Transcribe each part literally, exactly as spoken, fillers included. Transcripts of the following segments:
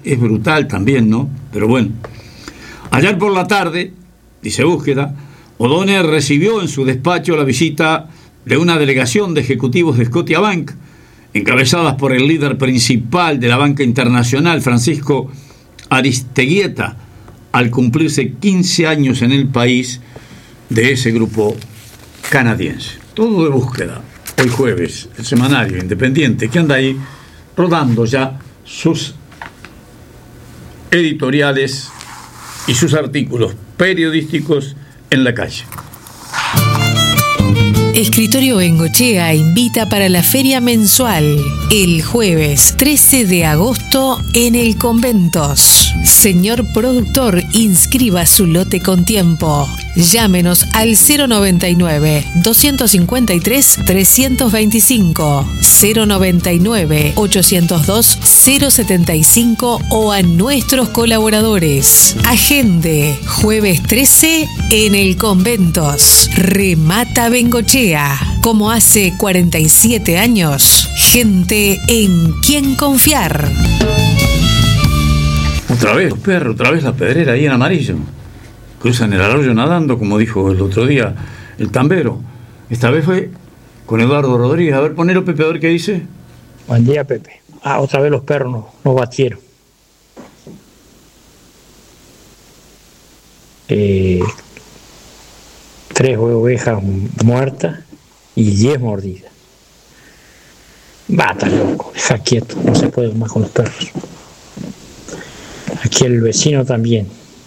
es brutal también, ¿no? Pero bueno. Ayer por la tarde, dice Búsqueda, O'Donnell recibió en su despacho la visita de una delegación de ejecutivos de Scotiabank, encabezadas por el líder principal de la banca internacional, Francisco Aristeguieta, al cumplirse quince años en el país de ese grupo canadiense. Todo de Búsqueda. Hoy jueves, el semanario independiente que anda ahí rodando ya sus editoriales y sus artículos periodísticos en la calle. Escritorio Bengochea invita para la feria mensual el jueves trece de agosto en el Conventos. Señor productor, inscriba su lote con tiempo. Llámenos al cero noventa y nueve, doscientos cincuenta y tres, trescientos veinticinco, cero noventa y nueve, ochocientos dos, cero setenta y cinco o a nuestros colaboradores. Agende, jueves trece en el Conventos. Remata Bengochea. Como hace cuarenta y siete años, gente en quien confiar. Otra vez los perros, otra vez la pedrera ahí en amarillo. Cruzan el arroyo nadando, como dijo el otro día el tambero. Esta vez fue con Eduardo Rodríguez. A ver, ponelo, Pepe, a ver qué dice. Buen día, Pepe. Ah, otra vez los perros nos no batieron. Eh... Tres ovejas muertas y diez mordidas. Va, está loco, deja quieto, no se puede más con los perros. Aquí el vecino también.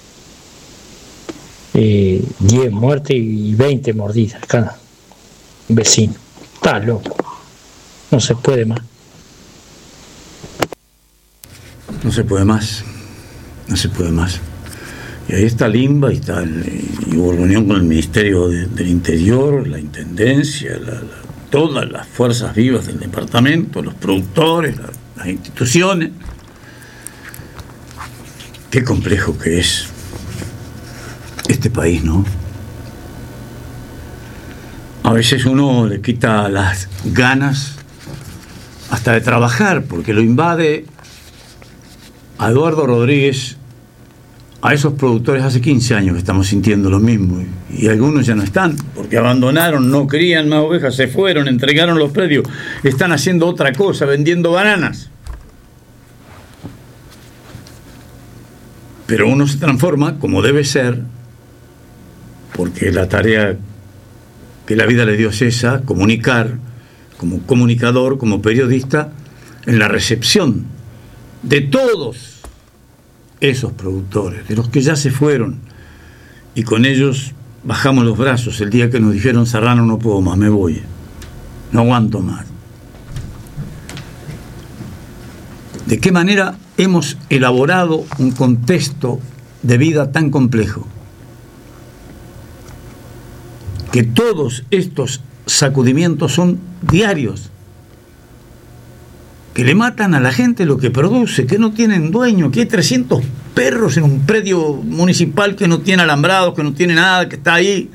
Eh, diez muertes y veinte mordidas cada vecino. Está loco, no se puede más. No se puede más, no se puede más. Y ahí está Limba, y, está el, y hubo reunión con el Ministerio de, del Interior, la Intendencia, la, la, todas las fuerzas vivas del departamento, los productores, la, las instituciones. Qué complejo que es este país, ¿no? A veces uno le quita las ganas hasta de trabajar, porque lo invade a Eduardo Rodríguez. A esos productores hace quince años que estamos sintiendo lo mismo, y, y algunos ya no están, porque abandonaron, no crían más ovejas, se fueron, entregaron los predios, están haciendo otra cosa, vendiendo bananas. Pero uno se transforma, como debe ser, porque la tarea que la vida le dio es esa, comunicar, como comunicador, como periodista, en la recepción de todos esos productores, de los que ya se fueron, y con ellos bajamos los brazos el día que nos dijeron: Serrano, no puedo más, me voy, no aguanto más. ¿De qué manera hemos elaborado un contexto de vida tan complejo? Que todos estos sacudimientos son diarios, que le matan a la gente lo que produce, que no tienen dueño, que hay trescientos perros en un predio municipal que no tiene alambrados, que no tiene nada, que está ahí,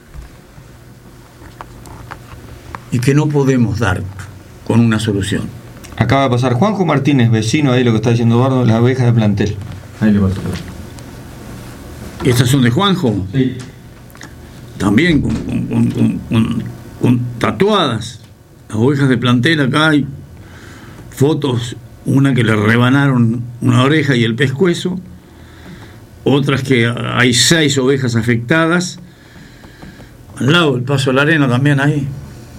y que no podemos dar con una solución. Acaba de pasar Juanjo Martínez, vecino ahí, lo que está diciendo Eduardo, las ovejas de plantel. Ahí le pasó. ¿Estas son de Juanjo? Sí. También con, con, con, con, con, con tatuadas. Las ovejas de plantel, acá hay fotos, una que le rebanaron una oreja y el pescuezo, otras que hay seis ovejas afectadas, al lado del Paso de la Arena también ahí.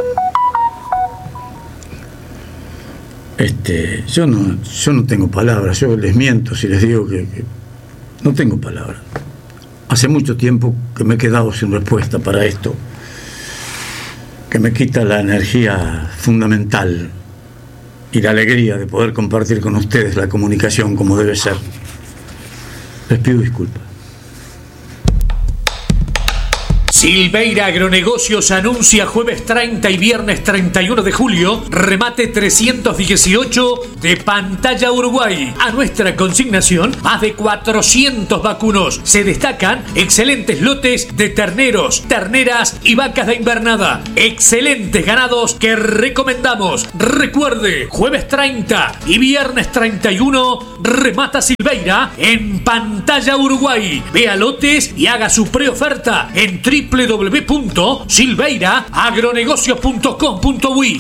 Este, yo no, yo no tengo palabras, yo les miento si les digo que, que no tengo palabras. Hace mucho tiempo que me he quedado sin respuesta para esto, que me quita la energía fundamental y la alegría de poder compartir con ustedes la comunicación como debe ser. Les pido disculpas. Silveira Agronegocios anuncia jueves treinta y viernes treinta y uno de julio remate trescientos dieciocho de Pantalla Uruguay. A nuestra consignación, más de cuatrocientos vacunos. Se destacan excelentes lotes de terneros, terneras y vacas de invernada. Excelentes ganados que recomendamos. Recuerde, jueves treinta y viernes treinta y uno remata Silveira en Pantalla Uruguay. Vea lotes y haga su preoferta en doble u doble u doble u punto silveira agronegocios punto com punto uy.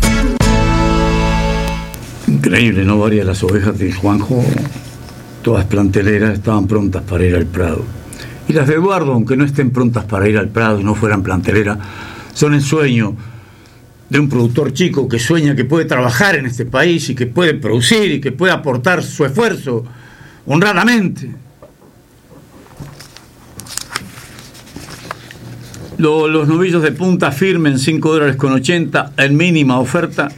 Increíble, ¿no? Varias de las ovejas de Juanjo, todas planteleras, estaban prontas para ir al Prado. Y las de Eduardo, aunque no estén prontas para ir al Prado y no fueran planteleras, son el sueño de un productor chico que sueña que puede trabajar en este país y que puede producir y que puede aportar su esfuerzo honradamente. Los, los novillos de punta firmen cinco dólares con ochenta en mínima oferta.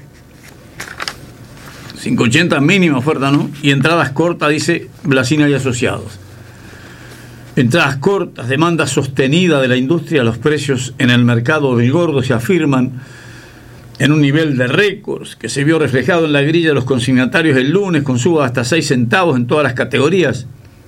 cinco ochenta mínima oferta, ¿no? Y entradas cortas, dice Blasina y Asociados. Entradas cortas, demanda sostenida de la industria, los precios en el mercado del gordo se afirman en un nivel de récords que se vio reflejado en la grilla de los consignatarios el lunes, con suba hasta seis centavos en todas las categorías.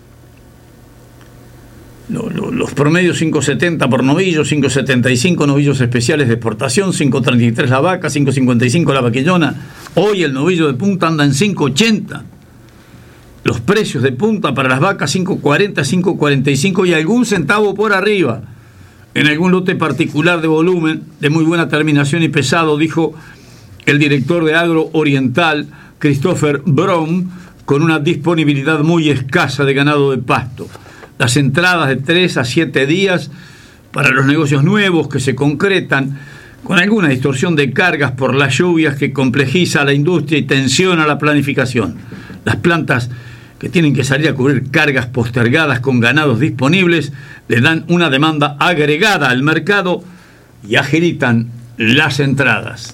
Los promedios cinco setenta por novillo, cinco setenta y cinco novillos especiales de exportación, cinco treinta y tres la vaca, cinco cincuenta y cinco la vaquillona. Hoy el novillo de punta anda en cinco ochenta. Los precios de punta para las vacas cinco cuarenta, cinco cuarenta y cinco y algún centavo por arriba. En algún lote particular de volumen, de muy buena terminación y pesado, dijo el director de Agro Oriental, Christopher Brown, con una disponibilidad muy escasa de ganado de pasto. Las entradas de tres a siete días para los negocios nuevos que se concretan con alguna distorsión de cargas por las lluvias que complejiza la industria y tensiona la planificación. Las plantas que tienen que salir a cubrir cargas postergadas con ganados disponibles le dan una demanda agregada al mercado y agilitan las entradas.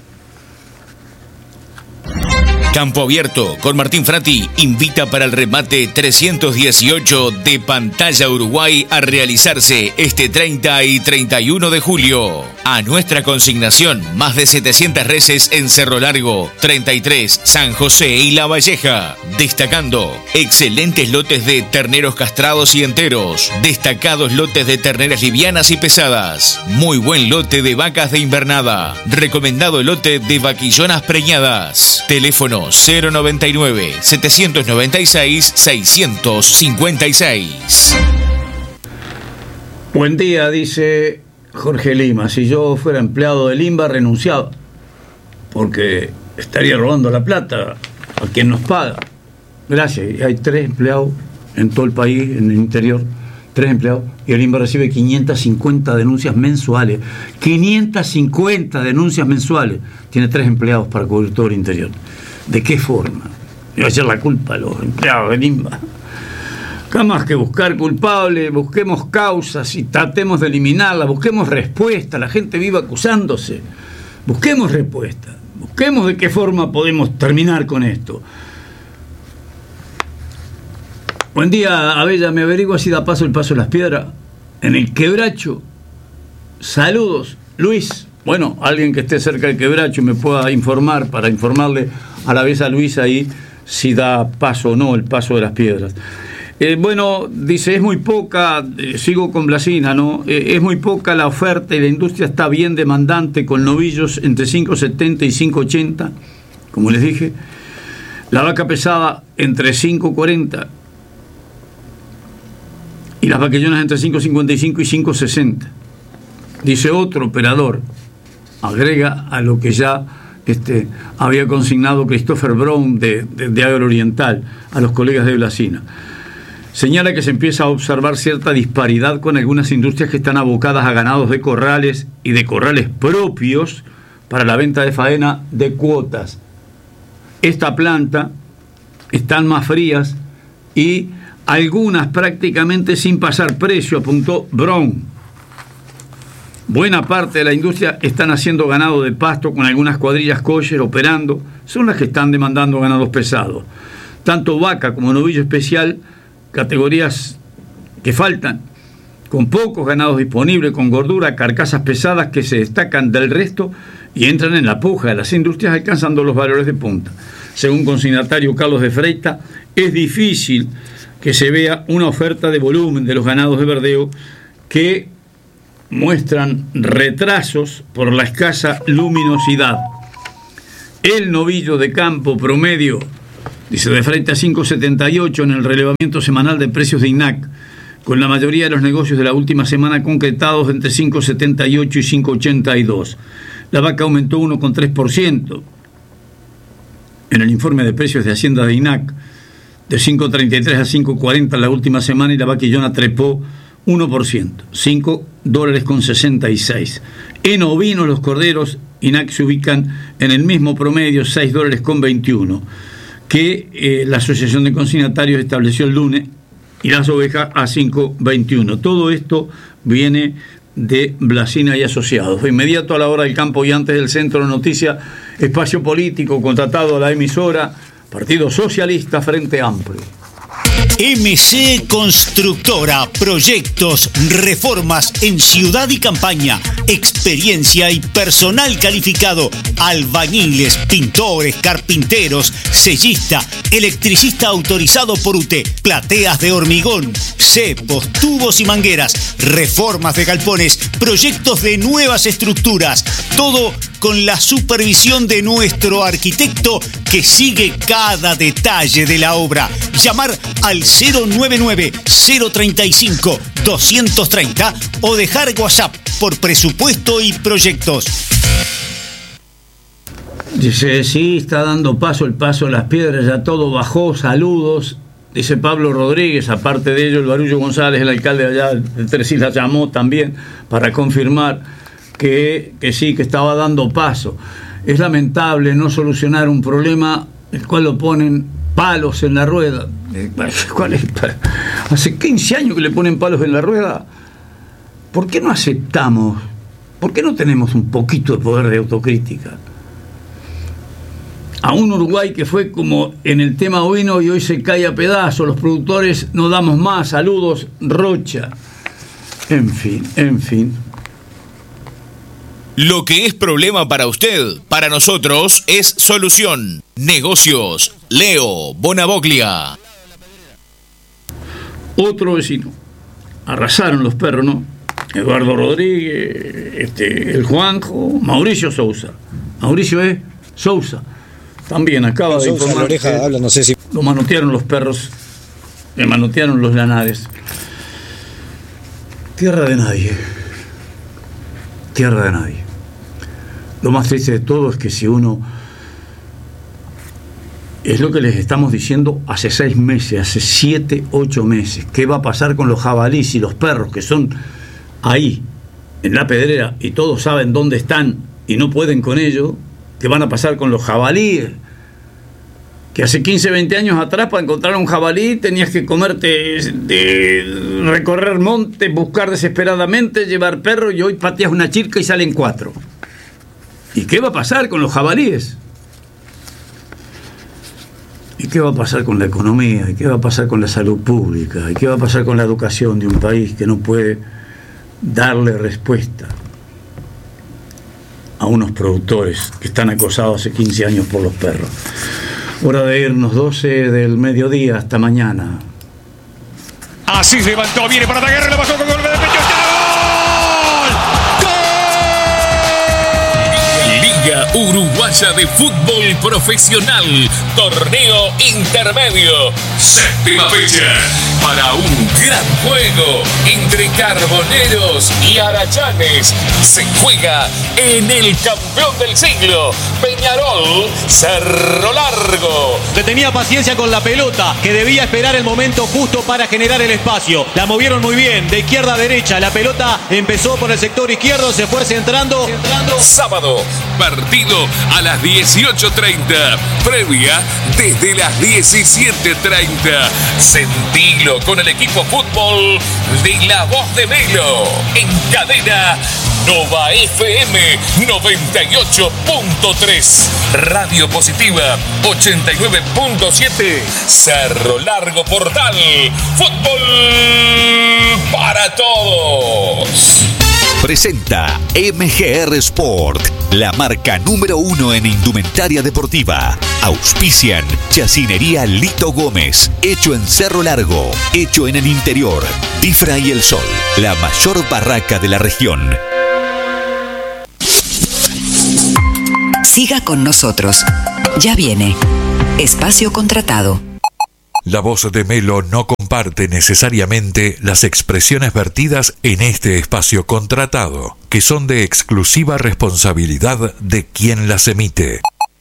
Campo Abierto con Martín Frati invita para el remate trescientos dieciocho de Pantalla Uruguay a realizarse este treinta y treinta y uno de julio. A nuestra consignación, más de setecientas reses en Cerro Largo, treinta y tres, San José y La Valleja. Destacando excelentes lotes de terneros castrados y enteros, destacados lotes de terneras livianas y pesadas, muy buen lote de vacas de invernada, recomendado lote de vaquillonas preñadas. Teléfono cero noventa y nueve, setecientos noventa y seis, seiscientos cincuenta y seis. Buen día, dice Jorge Lima. Si yo fuera empleado del INBA, renunciaba, porque estaría robando la plata a quien nos paga. Gracias. Y hay tres empleados en todo el país, en el interior, tres empleados, y el INBA recibe quinientas cincuenta denuncias mensuales. quinientas cincuenta denuncias mensuales. Tiene tres empleados para cubrir todo el interior. ¿De qué forma? Le va a echar la culpa a los empleados del INBA. Acá más que buscar culpables, busquemos causas y tratemos de eliminarlas, busquemos respuesta, la gente vive acusándose. Busquemos respuesta, busquemos de qué forma podemos terminar con esto. Buen día, Abella, me averigua si da paso el Paso de las Piedras en el Quebracho. Saludos, Luis. Bueno, alguien que esté cerca del Quebracho me pueda informar para informarle a la vez a Luis ahí si da paso o no el Paso de las Piedras. Eh, bueno, dice, es muy poca, eh, sigo con Blasina, ¿no? Eh, es muy poca la oferta y la industria está bien demandante con novillos entre cinco setenta y cinco ochenta, como les dije. La vaca pesada entre cinco cuarenta y las vaquillonas entre cinco cincuenta y cinco y cinco sesenta. Dice otro operador, agrega a lo que ya este, había consignado Christopher Brown de, de, de Agro Oriental, a los colegas de Blasina. Señala que se empieza a observar cierta disparidad con algunas industrias que están abocadas a ganados de corrales y de corrales propios para la venta de faena de cuotas. Esta planta están más frías y algunas prácticamente sin pasar precio, apuntó Brown. Buena parte de la industria están haciendo ganado de pasto con algunas cuadrillas kosher operando, son las que están demandando ganados pesados. Tanto vaca como novillo especial, categorías que faltan, con pocos ganados disponibles, con gordura, carcasas pesadas que se destacan del resto y entran en la puja de las industrias alcanzando los valores de punta. Según consignatario Carlos de Freitas, es difícil que se vea una oferta de volumen de los ganados de verdeo que muestran retrasos por la escasa luminosidad. El novillo de campo promedio, dice de Freitas, cinco setenta y ocho en el relevamiento semanal de precios de I N A C, con la mayoría de los negocios de la última semana concretados entre cinco setenta y ocho y cinco ochenta y dos. La vaca aumentó uno coma tres por ciento en el informe de precios de Hacienda de I N A C, de cinco treinta y tres a cinco cuarenta la última semana, y la vaquillona trepó uno por ciento, cinco dólares con sesenta y seis. En ovinos, los corderos I N A C se ubican en el mismo promedio, seis dólares con veintiuno, que eh, la Asociación de Consignatarios estableció el lunes, y las ovejas a cinco veintiuno. Todo esto viene de Blasina y Asociados. De inmediato a la hora del campo y antes del Centro de Noticias, espacio político contratado a la emisora Partido Socialista Frente Amplio. M C Constructora, proyectos, reformas en ciudad y campaña, experiencia y personal calificado, albañiles, pintores, carpinteros, sellista, electricista autorizado por U T E, plateas de hormigón, cepos, tubos y mangueras, reformas de galpones, proyectos de nuevas estructuras, todo con la supervisión de nuestro arquitecto que sigue cada detalle de la obra. Llamar al cero nueve nueve, cero treinta y cinco, doscientos treinta o dejar WhatsApp por presupuesto y proyectos. Dice, sí, está dando paso el paso de las piedras, ya todo bajó, saludos. Dice Pablo Rodríguez, aparte de ello, el Barullo González, el alcalde allá de Tres Islas, llamó también para confirmar que, que sí, que estaba dando paso. Es lamentable no solucionar un problema el cual lo ponen palos en la rueda. ¿Cuál es? Hace quince años que le ponen palos en la rueda. ¿Por qué no aceptamos? ¿Por qué no tenemos un poquito de poder de autocrítica? A un Uruguay que fue como en el tema ovino y hoy se cae a pedazos, los productores no damos más, saludos, Rocha. En fin, en fin. Lo que es problema para usted, para nosotros es solución. Negocios, Leo Bonavoglia. Otro vecino. Arrasaron los perros, ¿no? Eduardo Rodríguez, este, el Juanjo, Mauricio Sousa. Mauricio es Sousa. También acaba de informar. Oreja, habla, no sé si... Lo manotearon los perros, le manotearon los lanares. Tierra de nadie. Tierra de nadie. Lo más triste de todo es que si uno... Es lo que les estamos diciendo hace seis meses, hace siete, ocho meses. ¿Qué va a pasar con los jabalíes y los perros que son ahí, en la pedrera, y todos saben dónde están y no pueden con ello? ¿Qué van a pasar con los jabalíes? Que hace quince, veinte años atrás, para encontrar un jabalí tenías que comerte, de recorrer montes, buscar desesperadamente, llevar perro, y hoy pateas una chirca y salen cuatro. ¿Y qué va a pasar con los jabalíes? ¿Y qué va a pasar con la economía? ¿Y qué va a pasar con la salud pública? ¿Y qué va a pasar con la educación de un país que no puede darle respuesta a unos productores que están acosados hace quince años por los perros? Hora de irnos, doce del mediodía, hasta mañana. Así se levantó, viene para atacar, le bajó con golpe de pecho. Liga Uruguaya de Fútbol Profesional, torneo intermedio, séptima fecha, para un gran juego entre Carboneros y Arayanes. Se juega en el campeón del siglo, Peñarol, Cerro Largo. Que tenía paciencia con la pelota, que debía esperar el momento justo para generar el espacio. La movieron muy bien, de izquierda a derecha. La pelota empezó por el sector izquierdo, se fue centrando. centrando. Sábado, partido a las dieciocho treinta. Previa desde las diecisiete treinta. Sentilo con el equipo fútbol de La Voz de Melo. En cadena Nova F M noventa y ocho punto tres. Radio Positiva ochenta y nueve punto siete. Cerro Largo Portal. Fútbol para para todos. Presenta M G R Sport, la marca número uno en indumentaria deportiva. Auspician Chacinería Lito Gómez, hecho en Cerro Largo, hecho en el interior. Tifra y El Sol, la mayor barraca de la región. Siga con nosotros. Ya viene. Espacio contratado. La voz de Melo no comparte necesariamente las expresiones vertidas en este espacio contratado, que son de exclusiva responsabilidad de quien las emite.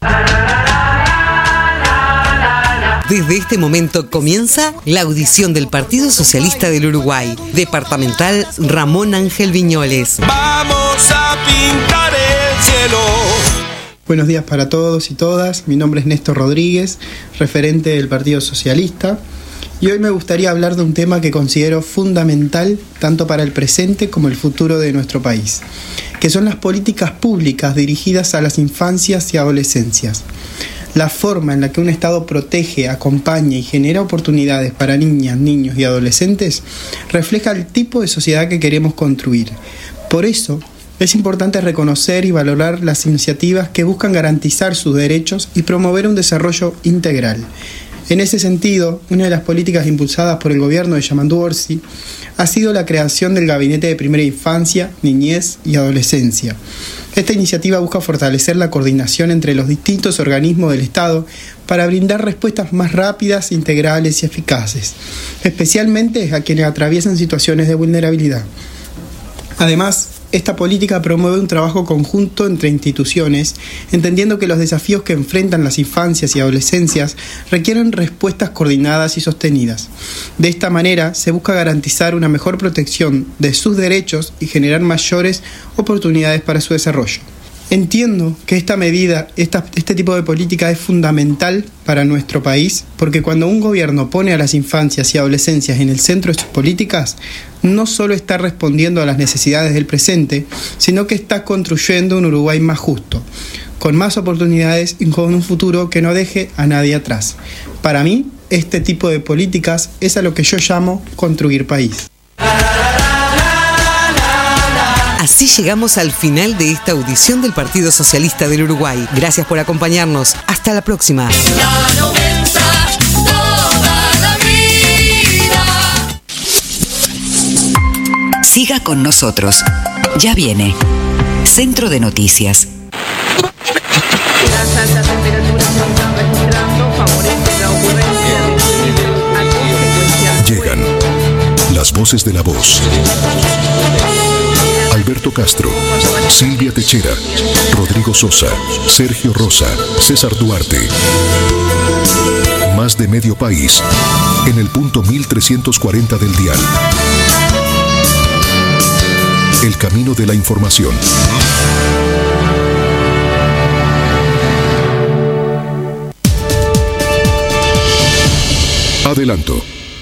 Desde este momento comienza la audición del Partido Socialista del Uruguay, departamental Ramón Ángel Viñoles. Vamos a pintar el cielo. Buenos días para todos y todas, mi nombre es Néstor Rodríguez, referente del Partido Socialista, y hoy me gustaría hablar de un tema que considero fundamental tanto para el presente como el futuro de nuestro país, que son las políticas públicas dirigidas a las infancias y adolescencias. La forma en la que un Estado protege, acompaña y genera oportunidades para niñas, niños y adolescentes refleja el tipo de sociedad que queremos construir. Por eso, es importante reconocer y valorar las iniciativas que buscan garantizar sus derechos y promover un desarrollo integral. En ese sentido, una de las políticas impulsadas por el gobierno de Yamandu Orsi ha sido la creación del Gabinete de Primera Infancia, Niñez y Adolescencia. Esta iniciativa busca fortalecer la coordinación entre los distintos organismos del Estado para brindar respuestas más rápidas, integrales y eficaces, especialmente a quienes atraviesan situaciones de vulnerabilidad. Además, esta política promueve un trabajo conjunto entre instituciones, entendiendo que los desafíos que enfrentan las infancias y adolescencias requieren respuestas coordinadas y sostenidas. De esta manera, se busca garantizar una mejor protección de sus derechos y generar mayores oportunidades para su desarrollo. Entiendo que esta medida, esta, este tipo de política es fundamental para nuestro país, porque cuando un gobierno pone a las infancias y adolescencias en el centro de sus políticas, no solo está respondiendo a las necesidades del presente, sino que está construyendo un Uruguay más justo, con más oportunidades y con un futuro que no deje a nadie atrás. Para mí, este tipo de políticas es a lo que yo llamo construir país. Así llegamos al final de esta audición del Partido Socialista del Uruguay. Gracias por acompañarnos. Hasta la próxima. La noventa, toda la vida. Siga con nosotros. Ya viene. Centro de Noticias. Las altas temperaturas que están registrando favorecen la ocurrencia de Llegan las voces de la voz. Alberto Castro, Silvia Techera, Rodrigo Sosa, Sergio Rosa, César Duarte. Más de medio país en el punto mil trescientos cuarenta del dial. El camino de la información. Adelanto.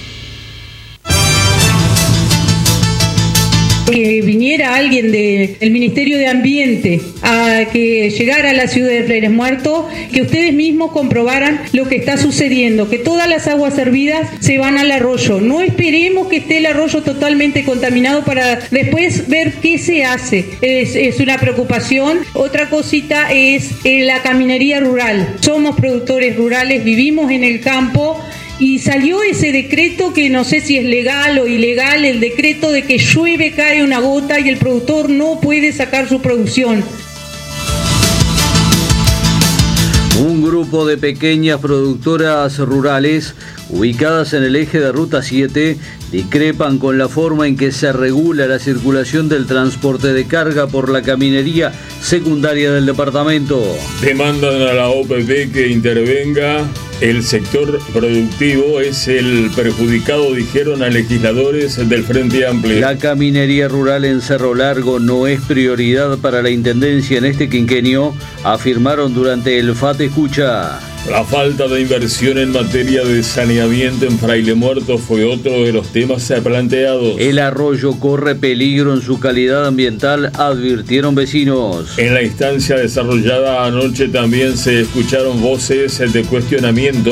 Que viniera alguien del Ministerio de Ambiente a que llegara a la ciudad de Frailes Muertos, que ustedes mismos comprobaran lo que está sucediendo, que todas las aguas servidas se van al arroyo. No esperemos que esté el arroyo totalmente contaminado para después ver qué se hace. Es, es una preocupación. Otra cosita es eh, la caminería rural. Somos productores rurales, vivimos en el campo. Y salió ese decreto que no sé si es legal o ilegal, el decreto de que llueve, cae una gota y el productor no puede sacar su producción. Un grupo de pequeñas productoras rurales ubicadas en el eje de Ruta siete discrepan con la forma en que se regula la circulación del transporte de carga por la caminería secundaria del departamento. Demandan a la O P P que intervenga. El sector productivo es el perjudicado, dijeron a legisladores del Frente Amplio. La caminería rural en Cerro Largo no es prioridad para la Intendencia en este quinquenio, afirmaron durante el F A T Escucha. La falta de inversión en materia de saneamiento en Frailes Muertos fue otro de los temas planteados. El arroyo corre peligro en su calidad ambiental, advirtieron vecinos. En la instancia desarrollada anoche también se escucharon voces de cuestionamiento,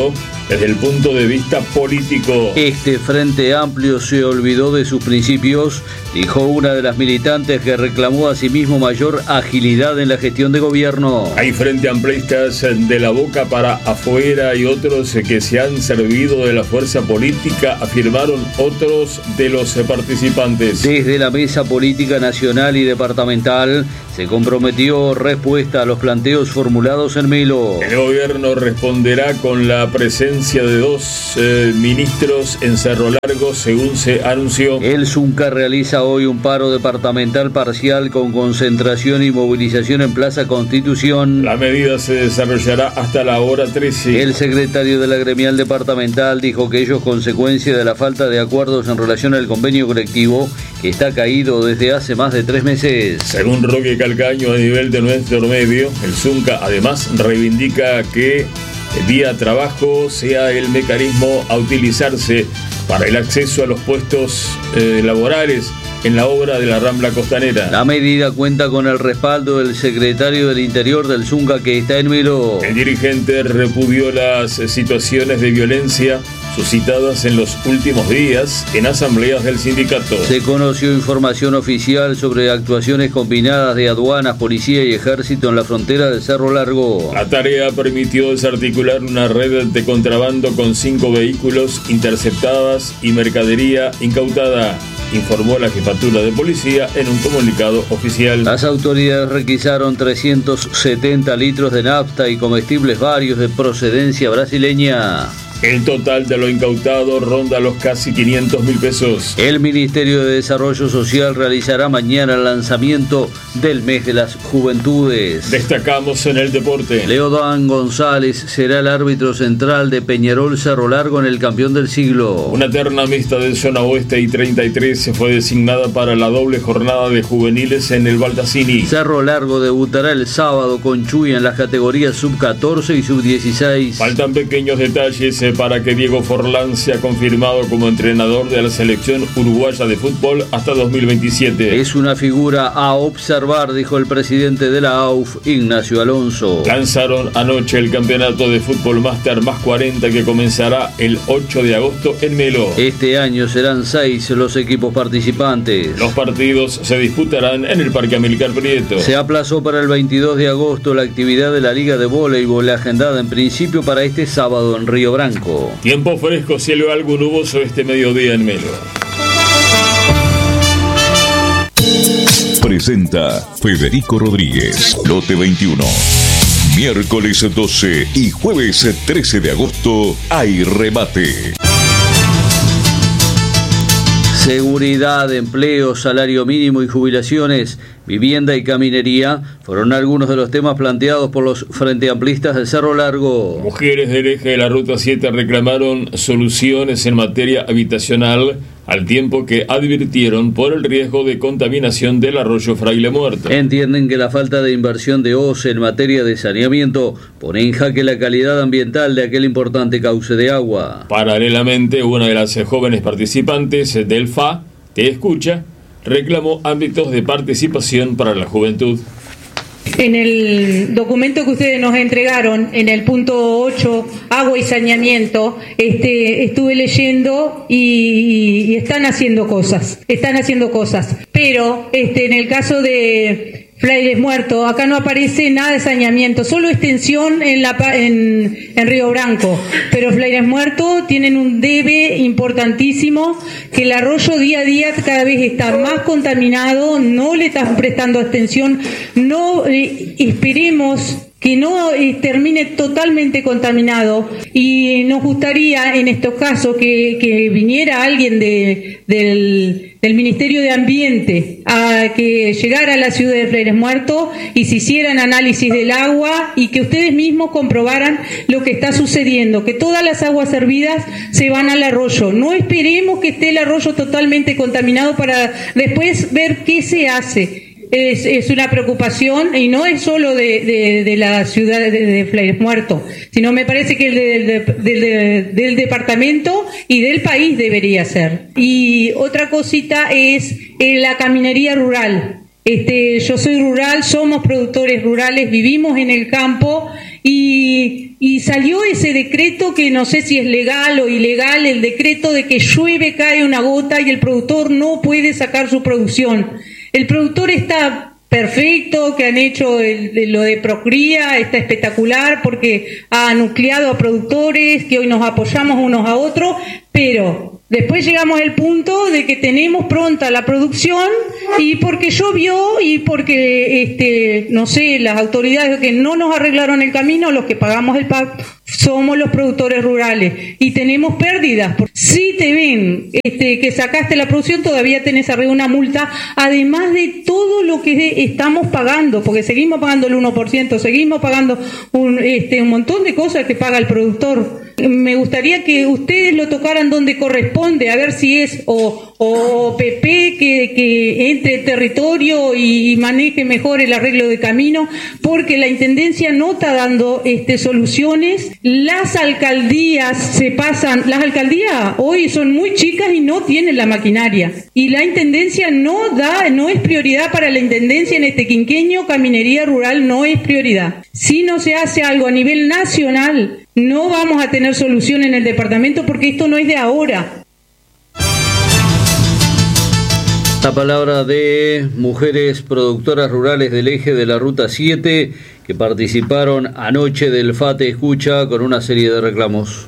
desde el punto de vista político. Este Frente Amplio se olvidó de sus principios, dijo una de las militantes que reclamó asimismo mayor agilidad en la gestión de gobierno. Hay frente amplistas de la boca para afuera y otros que se han servido de la fuerza política, afirmaron otros de los participantes. Desde la mesa política nacional y departamental se comprometió respuesta a los planteos formulados en Melo. El gobierno responderá con la presencia de dos eh, ministros en Cerro Largo, según se anunció. El Zunca realiza hoy un paro departamental parcial con concentración y movilización en Plaza Constitución. La medida se desarrollará hasta la hora trece. El secretario de la gremial departamental dijo que ello es consecuencia de la falta de acuerdos en relación al convenio colectivo que está caído desde hace más de tres meses. Según Roque Calcaño, a nivel de nuestro medio, el Zunca además reivindica que el día trabajo sea el mecanismo a utilizarse para el acceso a los puestos eh, laborales en la obra de la Rambla Costanera. La medida cuenta con el respaldo del secretario del Interior del Zunca, que está en Melo. El dirigente repudió las situaciones de violencia suscitadas en los últimos días en asambleas del sindicato. Se conoció información oficial sobre actuaciones combinadas de aduanas, policía y ejército en la frontera del Cerro Largo. La tarea permitió desarticular una red de contrabando con cinco vehículos interceptadas y mercadería incautada, informó la jefatura de policía en un comunicado oficial. Las autoridades requisaron trescientos setenta litros de nafta y comestibles varios de procedencia brasileña. El total de lo incautado ronda los casi quinientos mil pesos. El Ministerio de Desarrollo Social realizará mañana el lanzamiento del mes de las juventudes. Destacamos en el deporte. Leodán González será el árbitro central de Peñarol Cerro Largo en el campeón del siglo. Una terna mixta de zona oeste y treinta y tres se fue designada para la doble jornada de juveniles en el Baldassini. Cerro Largo debutará el sábado con Chuy en las categorías sub catorce y sub dieciséis. Faltan pequeños detalles para que Diego Forlán sea confirmado como entrenador de la selección uruguaya de fútbol hasta dos mil veintisiete. Es una figura a observar, dijo el presidente de la A U F, Ignacio Alonso. Lanzaron anoche el campeonato de fútbol Master más cuarenta que comenzará el ocho de agosto en Melo. Este año serán seis los equipos participantes. Los partidos se disputarán en el Parque Amílcar Prieto. Se aplazó para el veintidós de agosto la actividad de la Liga de Voleibol, agendada en principio para este sábado en Río Branco. Tiempo fresco, cielo algo nuboso este mediodía en Melo. Presenta Federico Rodríguez, Lote veintiuno. Miércoles doce y jueves trece de agosto hay remate. Seguridad, empleo, salario mínimo y jubilaciones, vivienda y caminería fueron algunos de los temas planteados por los Frente Amplistas del Cerro Largo. Mujeres del eje de la Ruta siete reclamaron soluciones en materia habitacional, al tiempo que advirtieron por el riesgo de contaminación del arroyo Fraile Muerto. Entienden que la falta de inversión de O C E en materia de saneamiento pone en jaque la calidad ambiental de aquel importante cauce de agua. Paralelamente, una de las jóvenes participantes del F A, Te Escucha, reclamó ámbitos de participación para la juventud. En el documento que ustedes nos entregaron, en el punto ocho, agua y saneamiento, este, estuve leyendo y, y están haciendo cosas, están haciendo cosas. Pero este, en el caso de Frailes Muerto, acá no aparece nada de saneamiento, solo extensión en, la, en, en Río Branco. Pero Frailes Muerto tienen un debe importantísimo, que el arroyo día a día cada vez está más contaminado, no le están prestando atención, no eh, esperemos que no eh, termine totalmente contaminado, y nos gustaría en estos casos que, que viniera alguien de, del, del Ministerio de Ambiente a que llegara a la ciudad de Frailes Muerto y se hicieran análisis del agua y que ustedes mismos comprobaran lo que está sucediendo, que todas las aguas servidas se van al arroyo. No esperemos que esté el arroyo totalmente contaminado para después ver qué se hace. Es, es una preocupación, y no es solo de, de, de la ciudad de, de Frailes Muerto, sino me parece que el de, de, de, de, del departamento y del país debería ser. Y otra cosita es eh, la caminería rural. Este, yo soy rural, somos productores rurales, vivimos en el campo y, y salió ese decreto que no sé si es legal o ilegal, el decreto de que llueve, cae una gota y el productor no puede sacar su producción. El productor está perfecto, que han hecho el, de lo de Procría, está espectacular porque ha nucleado a productores, que hoy nos apoyamos unos a otros, pero después llegamos al punto de que tenemos pronta la producción y porque llovió y porque, este, no sé, las autoridades que no nos arreglaron el camino, los que pagamos el P A C somos los productores rurales y tenemos pérdidas. Si te ven este, que sacaste la producción, todavía tenés arriba una multa, además de todo lo que estamos pagando, porque seguimos pagando el uno por ciento, seguimos pagando un, este, un montón de cosas que paga el productor. Me gustaría que ustedes lo tocaran donde corresponde, a ver si es o, o P P que, que entre el territorio y, y maneje mejor el arreglo de camino, porque la Intendencia no está dando este, soluciones. Las alcaldías se pasan, las alcaldías hoy son muy chicas y no tienen la maquinaria. Y la Intendencia no da, no es prioridad para la Intendencia en este quinquenio, caminería rural no es prioridad. Si no se hace algo a nivel nacional, no vamos a tener solución en el departamento porque esto no es de ahora. La palabra de mujeres productoras rurales del eje de la Ruta siete que participaron anoche del FATE Escucha con una serie de reclamos.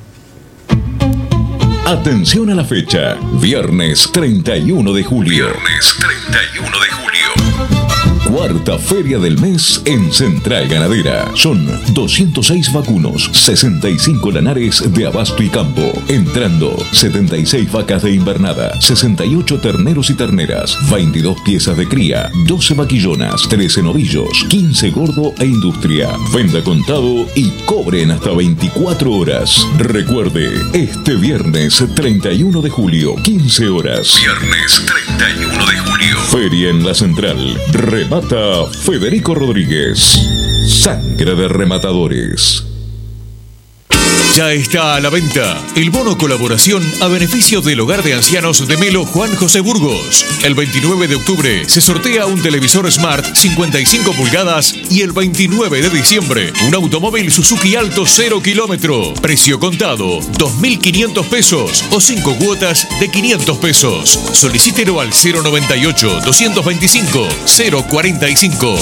Atención a la fecha, viernes treinta y uno de julio. Viernes treinta y uno de julio. Cuarta feria del mes en Central Ganadera. Son doscientos seis vacunos, sesenta y cinco lanares de abasto y campo. Entrando, setenta y seis vacas de invernada, sesenta y ocho terneros y terneras, veintidós piezas de cría, doce vaquillonas, trece novillos, quince gordo e industria. Venda contado y cobren hasta veinticuatro horas. Recuerde, este viernes treinta y uno de julio, quince horas. Viernes treinta y uno de julio. Feria en la Central. Remata Federico Rodríguez. Sangre de rematadores. Ya está a la venta el bono colaboración a beneficio del Hogar de Ancianos de Melo Juan José Burgos. El veintinueve de octubre se sortea un televisor Smart cincuenta y cinco pulgadas y el veintinueve de diciembre un automóvil Suzuki Alto cero kilómetro. Precio contado dos mil quinientos pesos o cinco cuotas de quinientos pesos. Solicítelo al cero noventa y ocho, doscientos veinticinco, cero cuarenta y cinco.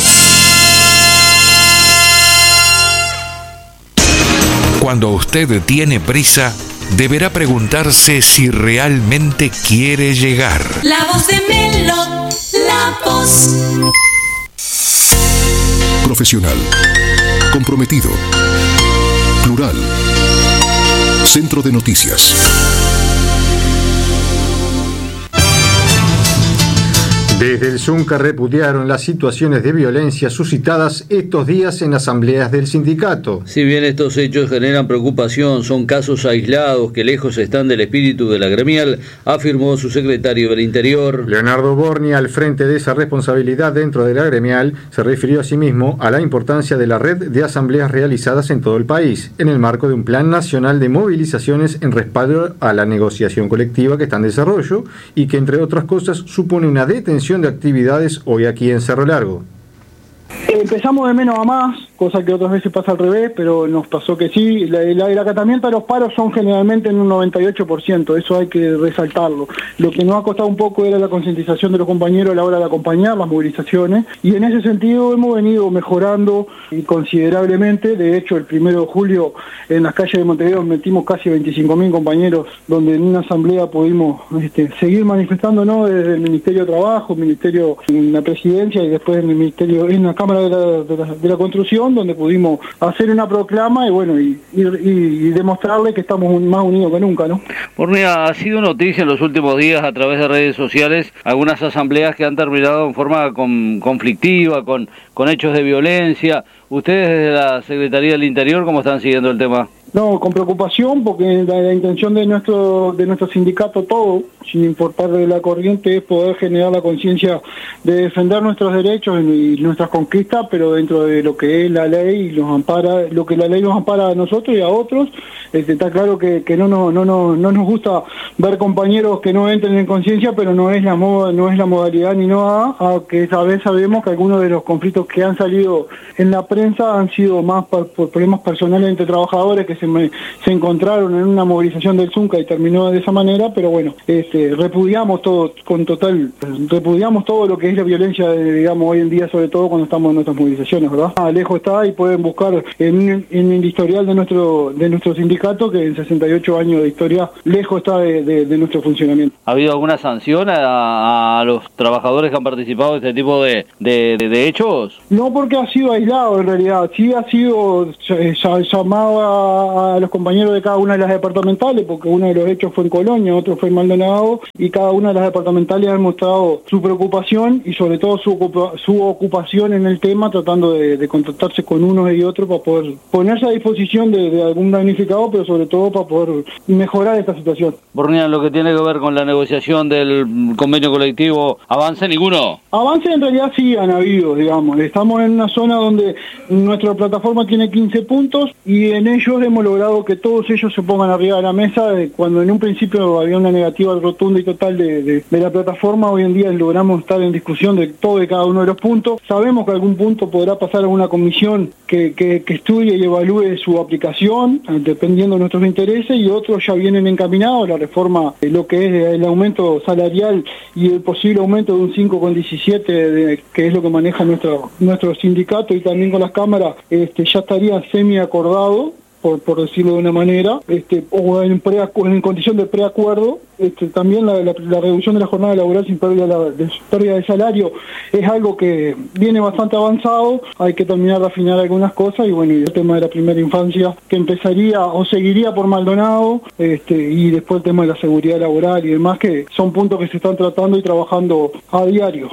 Cuando usted tiene prisa, deberá preguntarse si realmente quiere llegar. La voz de Melo, la voz. Profesional, comprometido, plural, Centro de Noticias. Desde el Zunca repudiaron las situaciones de violencia suscitadas estos días en asambleas del sindicato. Si bien estos hechos generan preocupación, son casos aislados que lejos están del espíritu de la gremial, afirmó su secretario del Interior. Leonardo Borni, al frente de esa responsabilidad dentro de la gremial, se refirió asimismo a la importancia de la red de asambleas realizadas en todo el país, en el marco de un plan nacional de movilizaciones en respaldo a la negociación colectiva que está en desarrollo y que, entre otras cosas, supone una detención de actividades hoy aquí en Cerro Largo. Empezamos de menos a más, cosa que otras veces pasa al revés, pero nos pasó que sí. La, la, el acatamiento a los paros son generalmente en un noventa y ocho por ciento, eso hay que resaltarlo. Lo que nos ha costado un poco era la concientización de los compañeros a la hora de acompañar las movilizaciones, y en ese sentido hemos venido mejorando considerablemente. De hecho, el primero de julio en las calles de Montevideo metimos casi veinticinco mil compañeros, donde en una asamblea pudimos este, seguir manifestándonos desde el Ministerio de Trabajo, Ministerio en la Presidencia y después en el Ministerio, en la Cámara de la, de la, de la Construcción, donde pudimos hacer una proclama y bueno y, y, y demostrarle que estamos más unidos que nunca, ¿no? Bornia, ha sido noticia en los últimos días a través de redes sociales algunas asambleas que han terminado en forma con, conflictiva, con, con hechos de violencia. ¿Ustedes desde la Secretaría del Interior cómo están siguiendo el tema? No, con preocupación, porque la, la intención de nuestro de nuestro sindicato, todo, sin importar de la corriente, es poder generar la conciencia de defender nuestros derechos y nuestras conquistas, pero dentro de lo que es la ley y los ampara, lo que la ley nos ampara a nosotros y a otros. Este, está claro que, que no, no, no, no, no nos gusta ver compañeros que no entren en conciencia, pero no es la moda, no es la modalidad ni nada, aunque esa vez sabemos que algunos de los conflictos que han salido en la prensa han sido más por, por problemas personales entre trabajadores que se, me, se encontraron en una movilización del Zunca y terminó de esa manera, pero bueno, este, repudiamos todo, con total, repudiamos todo lo que es la violencia, de, digamos, hoy en día, sobre todo cuando estamos en nuestras movilizaciones, ¿verdad? Ah, lejos está, y pueden buscar en, en el historial de nuestro de nuestro sindicato, que en sesenta y ocho años de historia, lejos está de, de, de nuestro funcionamiento. ¿Ha habido alguna sanción a, a los trabajadores que han participado de este tipo de, de, de, de hechos? No, porque ha sido aislado en realidad, sí ha sido llamado a, a los compañeros de cada una de las departamentales, porque uno de los hechos fue en Colonia, otro fue en Maldonado, y cada una de las departamentales han mostrado su preocupación y sobre todo su, ocupa, su ocupación en el tema, tratando de, de contactarse con unos y otros para poder ponerse a disposición de, de algún damnificado, pero sobre todo para poder mejorar esta situación. Bornia, lo que tiene que ver con la negociación del convenio colectivo, ¿avance ninguno? Avance en realidad sí han habido, digamos. Estamos en una zona donde nuestra plataforma tiene quince puntos y en ellos hemos logrado que todos ellos se pongan arriba de la mesa. Cuando en un principio había una negativa rotunda y total de, de, de la plataforma, hoy en día logramos estar en discusión de todo y cada uno de los puntos. Sabemos que algún punto podrá pasar a una comisión que, que, que estudie y evalúe su aplicación, dependiendo de nuestros intereses, y otros ya vienen encaminados, la reforma, lo que es el aumento salarial y el posible aumento de un cinco coma diecisiete, de, que es lo que maneja nuestro, nuestro sindicato, y también con las cámaras, este, ya estaría semi acordado, por, por decirlo de una manera, este, o en, pre, en condición de preacuerdo. Este, también la, la, la reducción de la jornada laboral sin pérdida de, pérdida de salario es algo que viene bastante avanzado. Hay que terminar de afinar algunas cosas, y bueno, y el tema de la primera infancia, que empezaría o seguiría por Maldonado, este, y después el tema de la seguridad laboral y demás, que son puntos que se están tratando y trabajando a diario.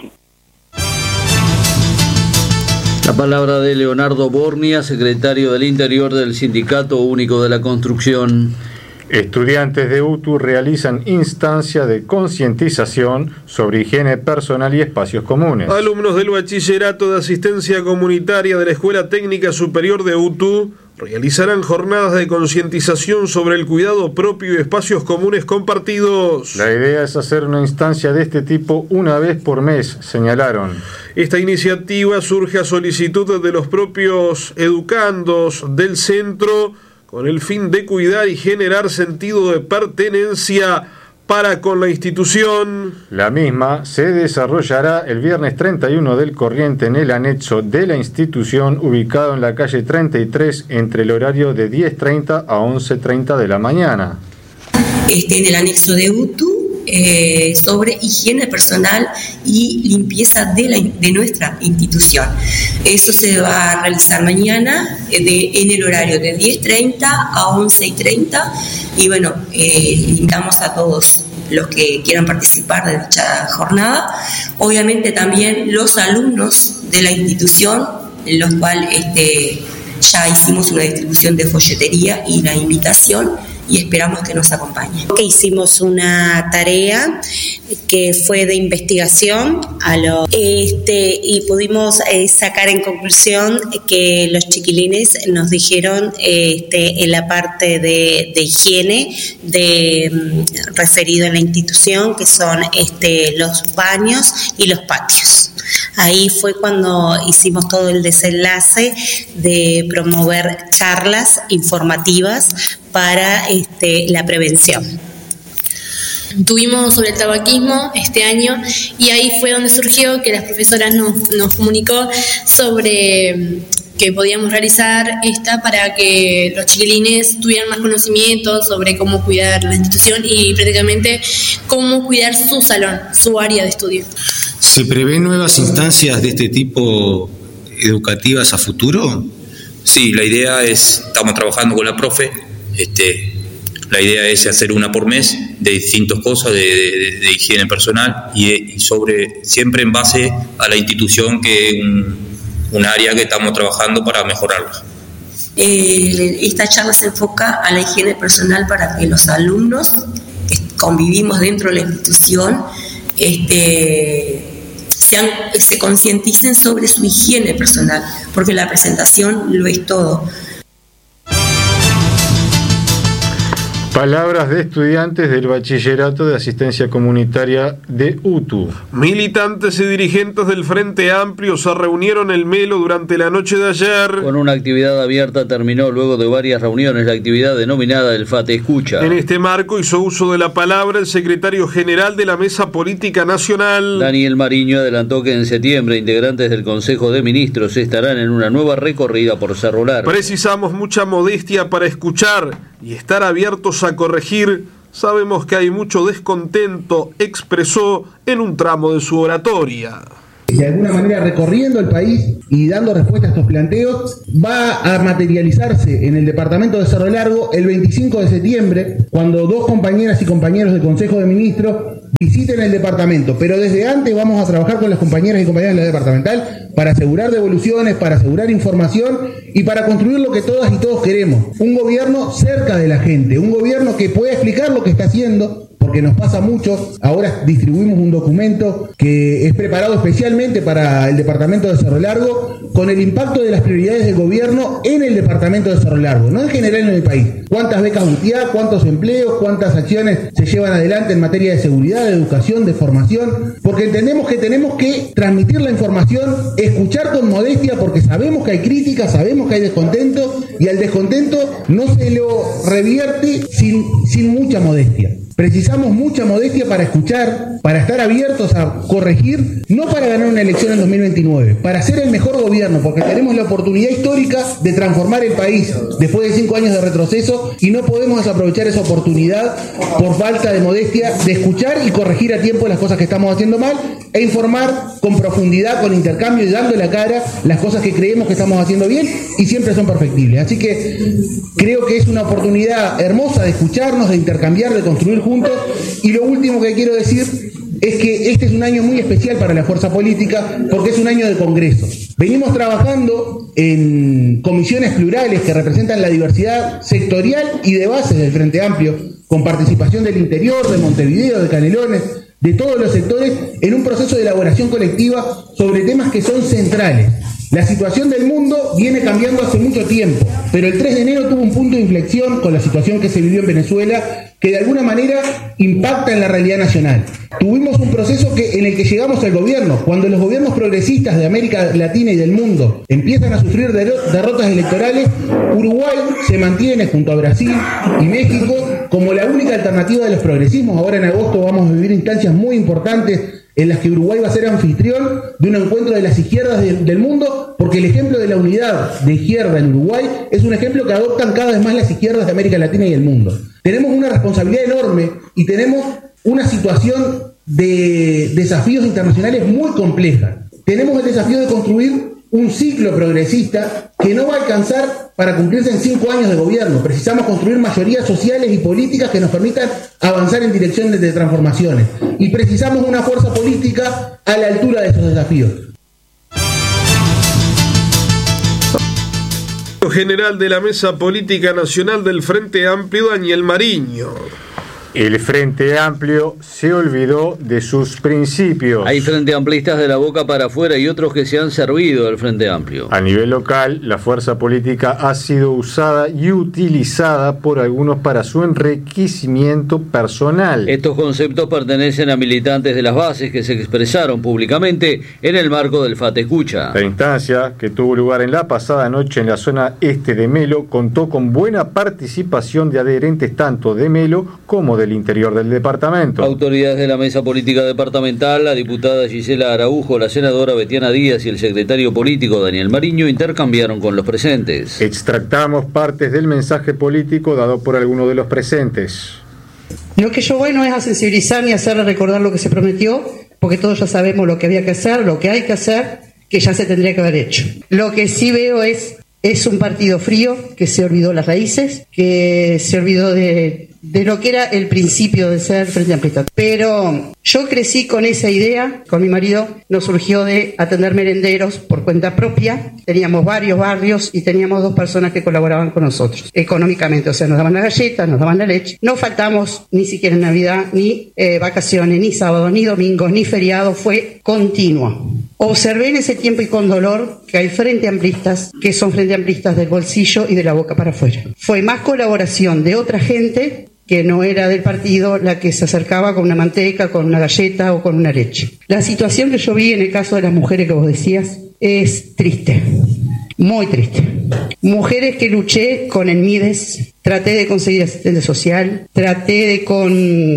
La palabra de Leonardo Bornia, secretario del Interior del Sindicato Único de la Construcción. Estudiantes de U T U realizan instancia de concientización sobre higiene personal y espacios comunes. Alumnos del Bachillerato de Asistencia Comunitaria de la Escuela Técnica Superior de U T U realizarán jornadas de concientización sobre el cuidado propio y espacios comunes compartidos. La idea es hacer una instancia de este tipo una vez por mes, señalaron. Esta iniciativa surge a solicitud de los propios educandos del centro, con el fin de cuidar y generar sentido de pertenencia para con la institución. La misma se desarrollará el viernes treinta y uno del corriente en el anexo de la institución, ubicado en la calle treinta y tres, entre el horario de diez treinta a once treinta de la mañana. Este, en el anexo de U T U, eh, sobre higiene personal y limpieza de, la, de nuestra institución. Eso se va a realizar mañana eh, de, en el horario de diez treinta a once treinta, y bueno, eh, invitamos a todos los que quieran participar de dicha jornada. Obviamente también los alumnos de la institución, en los cuales este, ya hicimos una distribución de folletería y la invitación, y esperamos que nos acompañen. Hicimos una tarea que fue de investigación a lo, este, y pudimos eh, sacar en conclusión que los chiquilines nos dijeron este, en la parte de, de higiene de, referido a la institución, que son este, los baños y los patios. Ahí fue cuando hicimos todo el desenlace de promover charlas informativas para este, la prevención. Tuvimos sobre el tabaquismo este año, y ahí fue donde surgió que las profesoras nos, nos comunicó sobre que podíamos realizar esta para que los chiquilines tuvieran más conocimiento sobre cómo cuidar la institución y prácticamente cómo cuidar su salón, su área de estudio. ¿Se prevén nuevas instancias de este tipo educativas a futuro? Sí, la idea es, estamos trabajando con la profe, este, la idea es hacer una por mes de distintas cosas de, de, de higiene personal y, y sobre siempre en base a la institución, que es un, un área que estamos trabajando para mejorarla. Eh, esta charla se enfoca a la higiene personal para que los alumnos que convivimos dentro de la institución este, sean, se concienticen sobre su higiene personal, porque la presentación lo es todo. Palabras de estudiantes del Bachillerato de Asistencia Comunitaria de U T U. Militantes y dirigentes del Frente Amplio se reunieron en Melo durante la noche de ayer. Con una actividad abierta terminó luego de varias reuniones la actividad denominada el FATE Escucha. En este marco hizo uso de la palabra el secretario general de la Mesa Política Nacional. Daniel Mariño adelantó que en septiembre integrantes del Consejo de Ministros estarán en una nueva recorrida por Cerro Largo. Precisamos mucha modestia para escuchar y estar abiertos a corregir. Sabemos que hay mucho descontento, expresó en un tramo de su oratoria. De alguna manera recorriendo el país y dando respuesta a estos planteos, va a materializarse en el departamento de Cerro Largo el veinticinco de septiembre, cuando dos compañeras y compañeros del Consejo de Ministros visiten el departamento. Pero desde antes vamos a trabajar con las compañeras y compañeros de la departamental para asegurar devoluciones, para asegurar información y para construir lo que todas y todos queremos. Un gobierno cerca de la gente, un gobierno que pueda explicar lo que está haciendo, porque nos pasa mucho. Ahora distribuimos un documento que es preparado especialmente para el departamento de Cerro Largo, con el impacto de las prioridades del gobierno en el departamento de Cerro Largo, no en general en el país. Cuántas becas U T I A, cuántos empleos, cuántas acciones se llevan adelante en materia de seguridad, de educación, de formación, porque entendemos que tenemos que transmitir la información, escuchar con modestia, porque sabemos que hay críticas, sabemos que hay descontento, y al descontento no se lo revierte sin, sin mucha modestia. Precisamos mucha modestia para escuchar, para estar abiertos a corregir, no para ganar una elección en dos mil veintinueve, para ser el mejor gobierno, porque tenemos la oportunidad histórica de transformar el país después de cinco años de retroceso y no podemos desaprovechar esa oportunidad por falta de modestia de escuchar y corregir a tiempo las cosas que estamos haciendo mal e informar con profundidad, con intercambio y dando la cara las cosas que creemos que estamos haciendo bien y siempre son perfectibles. Así que creo que es una oportunidad hermosa de escucharnos, de intercambiar, de construir juntos. Y lo último que quiero decir es que este es un año muy especial para la fuerza política porque es un año de congreso. Venimos trabajando en comisiones plurales que representan la diversidad sectorial y de bases del Frente Amplio, con participación del interior, de Montevideo, de Canelones, de todos los sectores, en un proceso de elaboración colectiva sobre temas que son centrales. La situación del mundo viene cambiando hace mucho tiempo, pero el tres de enero tuvo un punto de inflexión con la situación que se vivió en Venezuela, que de alguna manera impacta en la realidad nacional. Tuvimos un proceso que, en el que llegamos al gobierno. Cuando los gobiernos progresistas de América Latina y del mundo empiezan a sufrir derrotas electorales, Uruguay se mantiene junto a Brasil y México como la única alternativa de los progresismos. Ahora en agosto vamos a vivir instancias muy importantes en las que Uruguay va a ser anfitrión de un encuentro de las izquierdas de, del mundo, porque el ejemplo de la unidad de izquierda en Uruguay es un ejemplo que adoptan cada vez más las izquierdas de América Latina y el mundo. Tenemos una responsabilidad enorme y tenemos una situación de desafíos internacionales muy compleja. Tenemos el desafío de construir un ciclo progresista que no va a alcanzar para cumplirse en cinco años de gobierno. Precisamos construir mayorías sociales y políticas que nos permitan avanzar en dirección de transformaciones. Y precisamos una fuerza política a la altura de esos desafíos. General de la Mesa Política Nacional del Frente Amplio, Daniel Mariño. El Frente Amplio se olvidó de sus principios. Hay frente amplistas de la boca para afuera y otros que se han servido del Frente Amplio. A nivel local, la fuerza política ha sido usada y utilizada por algunos para su enriquecimiento personal. Estos conceptos pertenecen a militantes de las bases que se expresaron públicamente en el marco del FATE Escucha. La instancia, que tuvo lugar en la pasada noche en la zona este de Melo, contó con buena participación de adherentes tanto de Melo como del interior del departamento. Autoridades de la Mesa Política Departamental, la diputada Gisela Araujo, la senadora Betiana Díaz y el secretario político Daniel Mariño intercambiaron con los presentes. Extractamos partes del mensaje político dado por algunos de los presentes. Lo que yo voy no es a sensibilizar ni a hacerle recordar lo que se prometió, porque todos ya sabemos lo que había que hacer, lo que hay que hacer, que ya se tendría que haber hecho. Lo que sí veo es, es un partido frío, que se olvidó las raíces, que se olvidó de de lo que era el principio de ser Frente Amplista. Pero yo crecí con esa idea, con mi marido, nos surgió de atender merenderos por cuenta propia. Teníamos varios barrios y teníamos dos personas que colaboraban con nosotros económicamente, o sea, nos daban la galleta, nos daban la leche. No faltamos ni siquiera en Navidad, ni eh, vacaciones, ni sábado, ni domingo, ni feriado, fue continuo. Observé en ese tiempo y con dolor que hay frente amplistas que son frente amplistas del bolsillo y de la boca para afuera. Fue más colaboración de otra gente que no era del partido la que se acercaba con una manteca, con una galleta o con una leche. La situación que yo vi en el caso de las mujeres que vos decías es triste, muy triste. Mujeres que luché con el MIDES, traté de conseguir asistente social, traté de con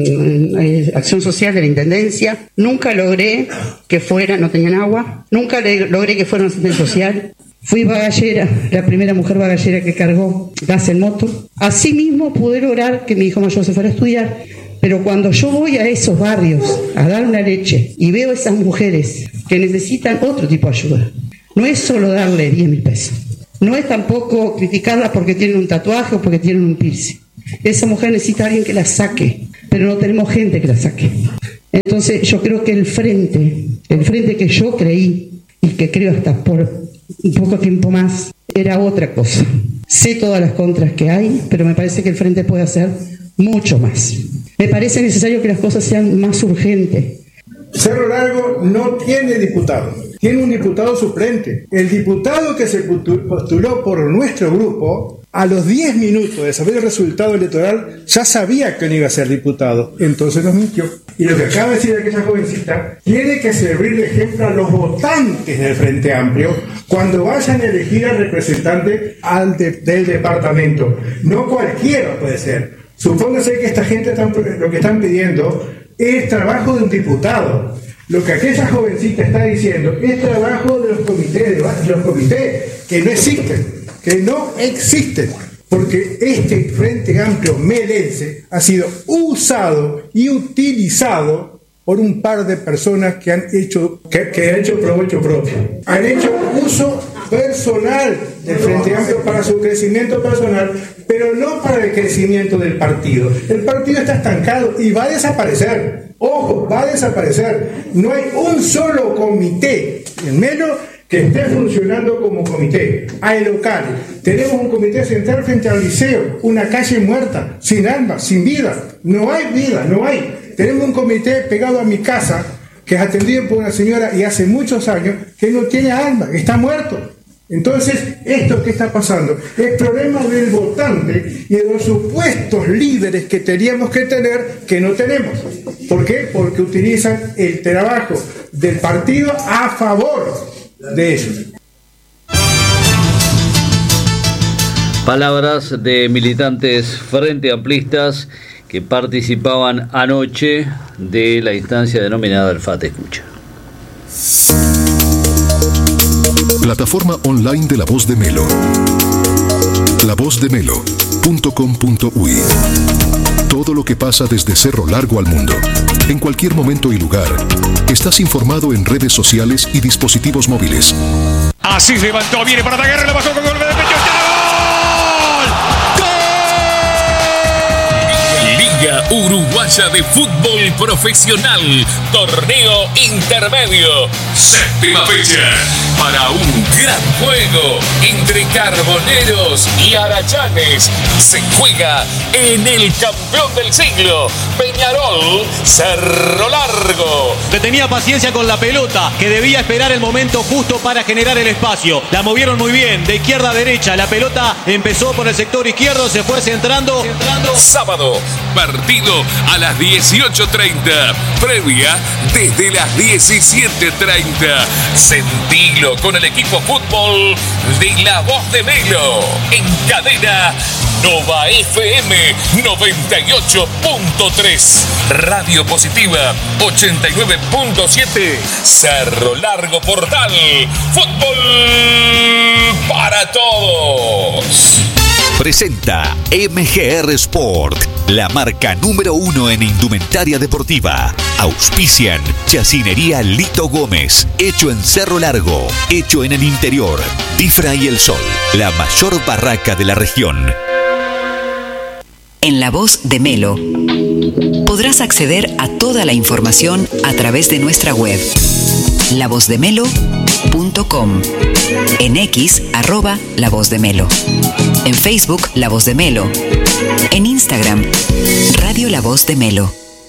eh, acción social de la Intendencia, nunca logré que fueran, no tenían agua, nunca le, logré que fueran asistente social. Fui bagallera, la primera mujer bagallera que cargó gas en moto. Asimismo pude lograr que mi hijo mayor se fuera a estudiar. Pero cuando yo voy a esos barrios a dar una leche y veo a esas mujeres que necesitan otro tipo de ayuda, no es solo darle diez mil pesos. No es tampoco criticarlas porque tienen un tatuaje o porque tienen un piercing. Esa mujer necesita a alguien que la saque, pero no tenemos gente que la saque. Entonces yo creo que el frente, el frente que yo creí y que creo hasta por un poco tiempo más, era otra cosa. Sé todas las contras que hay, pero me parece que el frente puede hacer mucho más. Me parece necesario que las cosas sean más urgentes. Cerro Largo no tiene diputado, tiene un diputado suplente. El diputado que se postuló por nuestro grupo, a los diez minutos de saber el resultado electoral, ya sabía que no iba a ser diputado, entonces nos mintió. Y lo que acaba de decir aquella jovencita, tiene que servir de ejemplo a los votantes del Frente Amplio cuando vayan a elegir al representante al de, del departamento. No cualquiera puede ser. Supóngase que esta gente están, lo que están pidiendo es trabajo de un diputado. Lo que aquella jovencita está diciendo es trabajo de los comités, de los comités que no existen, que no existen, porque este Frente Amplio melense ha sido usado y utilizado por un par de personas que han hecho que, que han hecho provecho propio, han hecho uso personal del Frente Amplio para su crecimiento personal, pero no para el crecimiento del partido. El partido está estancado y va a desaparecer. Ojo, va a desaparecer. No hay un solo comité, en menos que esté funcionando como comité. Hay locales. Tenemos un comité central frente al liceo, una calle muerta, sin alma, sin vida. No hay vida, no hay. Tenemos un comité pegado a mi casa, que es atendido por una señora y hace muchos años, que no tiene alma, está muerto. Entonces, ¿esto qué está pasando? Es problema del votante y de los supuestos líderes que teníamos que tener, que no tenemos. ¿Por qué? Porque utilizan el trabajo del partido a favor de ellos. Palabras de militantes frente amplistas que participaban anoche de la instancia denominada el FAT Escucha. Plataforma online de La Voz de Melo. la voz de melo punto com punto uy. Todo lo que pasa desde Cerro Largo al mundo. En cualquier momento y lugar. Estás informado en redes sociales y dispositivos móviles. Así se levantó, viene para Taguerre, la bajó con gol de pecho. Liga Uruguaya de Fútbol Profesional, torneo intermedio, séptima fecha, para un gran juego entre Carboneros y Arayanes. Se juega en el campeón del siglo, Peñarol, Cerro Largo. Que tenía paciencia con la pelota, que debía esperar el momento justo para generar el espacio. La movieron muy bien, de izquierda a derecha. La pelota empezó por el sector izquierdo, se fue centrando. centrando. Sábado, partido a las dieciocho treinta. Previa desde las diecisiete treinta. Sentilo con el equipo fútbol de La Voz de Melo. En cadena Nova F M noventa y ocho punto tres. Radio Positiva ochenta y nueve punto siete. Cerro Largo Portal. Fútbol para todos. Presenta M G R Sport, la marca número uno en indumentaria deportiva. Auspician Chacinería Lito Gómez, hecho en Cerro Largo, hecho en el interior. Bifra y El Sol, la mayor barraca de la región. En La Voz de Melo podrás acceder a toda la información a través de nuestra web, la voz de melo punto com, en X, arroba La Voz de Melo, en Facebook, La Voz de Melo, en Instagram, Radio La Voz de Melo.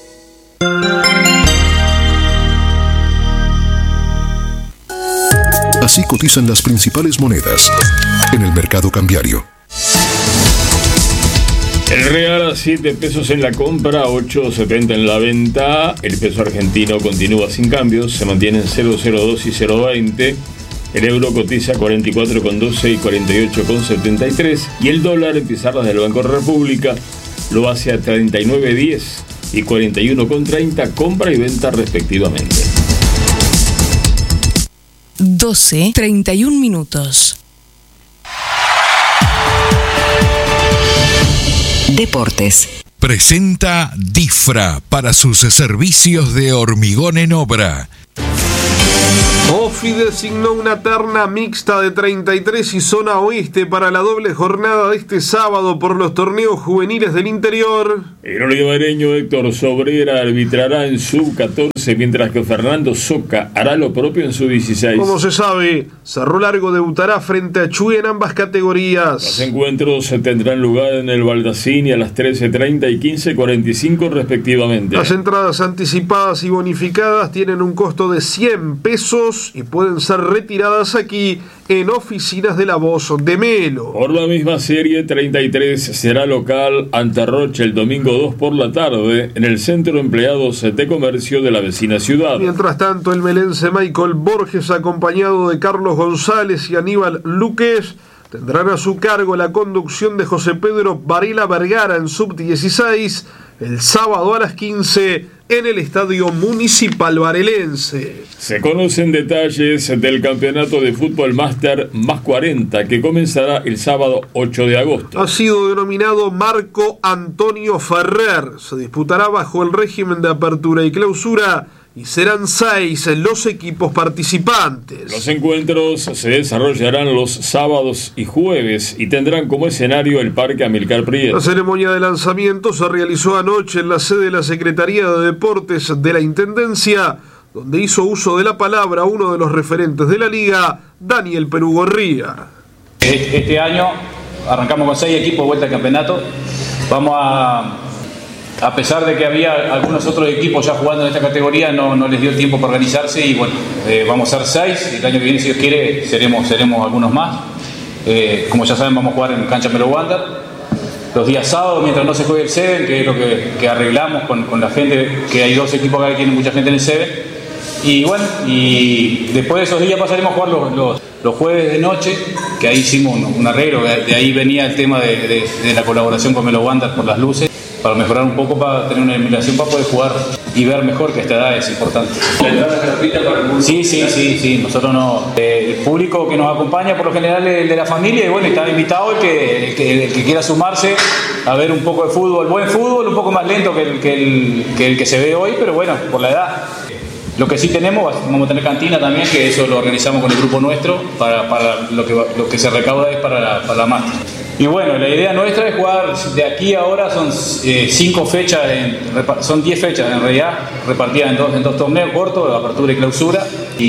Así cotizan las principales monedas en el mercado cambiario. El real a siete pesos en la compra, ocho setenta en la venta. El peso argentino continúa sin cambios, se mantiene en cero coma cero dos y cero coma veinte. El euro cotiza cuarenta y cuatro coma doce y cuarenta y ocho coma setenta y tres. Y el dólar en pizarras del Banco República lo hace a treinta y nueve coma diez y cuarenta y uno coma treinta, compra y venta respectivamente. doce treinta y un minutos. Deportes. Presenta Difra para sus servicios de hormigón en obra. OFI designó una terna mixta de treinta y tres y zona oeste para la doble jornada de este sábado por los torneos juveniles del interior. El olivareño Héctor Sobrera arbitrará en sub catorce, mientras que Fernando Soca hará lo propio en sub dieciséis. Como se sabe, Cerro Largo debutará frente a Chuy en ambas categorías. Los encuentros tendrán lugar en el Baldacini a las trece treinta y quince cuarenta y cinco respectivamente. Las entradas anticipadas y bonificadas tienen un costo de cien pesos y pueden ser retiradas aquí en oficinas de La Voz de Melo. Por la misma serie, treinta y tres será local ante Rocha el domingo dos por la tarde en el Centro de Empleados de Comercio de la vecina ciudad. Mientras tanto, el melense Michael Borges, acompañado de Carlos González y Aníbal Luques, tendrán a su cargo la conducción de José Pedro Varela Vergara en sub dieciséis el sábado a las quince en el Estadio Municipal Varelense. Se conocen detalles del campeonato de fútbol máster más cuarenta que comenzará el sábado ocho de agosto. Ha sido denominado Marco Antonio Ferrer. Se disputará bajo el régimen de apertura y clausura y serán seis los equipos participantes. Los encuentros se desarrollarán los sábados y jueves y tendrán como escenario el Parque Amilcar Prieto. La ceremonia de lanzamiento se realizó anoche en la sede de la Secretaría de Deportes de la Intendencia, donde hizo uso de la palabra uno de los referentes de la liga, Daniel Perugorría. Este año arrancamos con seis equipos de vuelta al campeonato. Vamos a... A pesar de que había algunos otros equipos ya jugando en esta categoría, no, no les dio tiempo para organizarse y bueno, eh, vamos a ser seis. El año que viene, si Dios quiere, seremos, seremos algunos más. Eh, como ya saben, vamos a jugar en cancha Melo Wander los días sábados, mientras no se juegue el Seven, que es lo que, que arreglamos con, con la gente, que hay dos equipos acá que tienen mucha gente en el Seven. Y bueno, y después de esos días pasaremos a jugar los, los, los jueves de noche, que ahí hicimos un, un arreglo, de ahí venía el tema de, de, de la colaboración con Melo Wander por las luces, para mejorar un poco, para tener una iluminación, para poder jugar y ver mejor, que a esta edad es importante. ¿La entrada es gratuita para el público? Sí, sí, sí, sí. Nosotros no. Eh, el público que nos acompaña por lo general es de la familia y bueno, está invitado el que, el que, el que quiera sumarse a ver un poco de fútbol, buen fútbol, un poco más lento que el que, el, que, el que se ve hoy, pero bueno, por la edad. Lo que sí tenemos, vamos a tener cantina también, que eso lo organizamos con el grupo nuestro, para, para lo, que, lo que se recauda es para la, para la máster. Y bueno, la idea nuestra es jugar de aquí a ahora, son eh, cinco fechas, en, son diez fechas en realidad, repartidas en dos, en dos torneos cortos, apertura y clausura, y,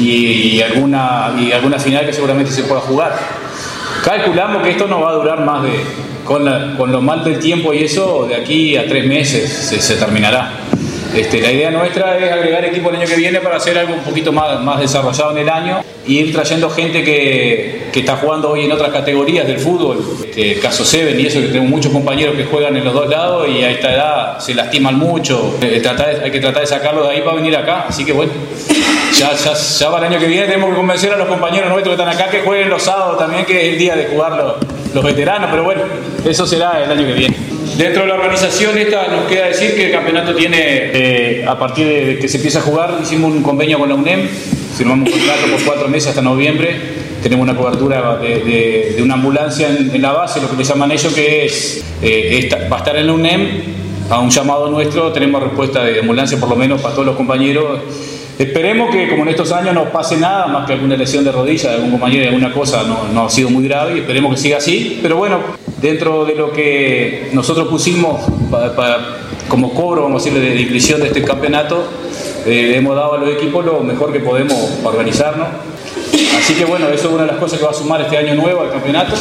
y, y, alguna, y alguna final que seguramente se pueda jugar. Calculamos que esto no va a durar más de, con, la, con lo mal del tiempo y eso, de aquí a tres meses se, se terminará. Este, la idea nuestra es agregar equipo el año que viene para hacer algo un poquito más, más desarrollado en el año y ir trayendo gente que, que está jugando hoy en otras categorías del fútbol, este, caso Seven y eso, que tenemos muchos compañeros que juegan en los dos lados y a esta edad se lastiman mucho, eh, tratar de, hay que tratar de sacarlos de ahí para venir acá, así que bueno, ya, ya, ya para el año que viene tenemos que convencer a los compañeros nuestros que están acá que jueguen los sábados también, que es el día de jugar los, los veteranos, pero bueno, eso será el año que viene. Dentro de la organización esta nos queda decir que el campeonato tiene, eh, a partir de que se empieza a jugar, hicimos un convenio con la UNEM, firmamos un contrato por cuatro meses hasta noviembre, tenemos una cobertura de, de, de una ambulancia en, en la base, lo que le llaman ellos, que es, eh, esta, va a estar en la UNEM, a un llamado nuestro, tenemos respuesta de ambulancia por lo menos para todos los compañeros. Esperemos que como en estos años no pase nada, más que alguna lesión de rodilla de algún compañero y alguna cosa, no, no ha sido muy grave y esperemos que siga así, pero bueno, dentro de lo que nosotros pusimos pa, pa, como cobro, vamos a decirle, de, de inscripción de este campeonato, eh, le hemos dado a los equipos lo mejor que podemos para organizarnos. Así que bueno, eso es una de las cosas que va a sumar este año nuevo al campeonato.